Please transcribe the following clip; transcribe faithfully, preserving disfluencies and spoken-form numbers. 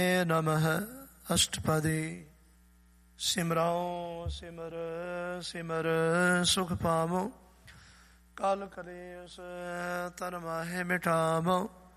नमः अष्टपदी। सिमराओ सिमर सिमर सुख पावो, काल कलेस तन माहे मिटावो।